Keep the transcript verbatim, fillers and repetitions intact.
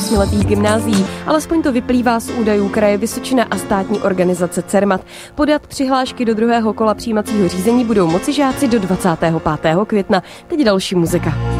osmiletých gymnázií. Alespoň to vyplývá z údajů Kraje Vysočina a státní organizace Cermat. Podat přihlášky do druhého kola přijímacího řízení budou moci žáci do dvacátého pátého května. Teď další muzika.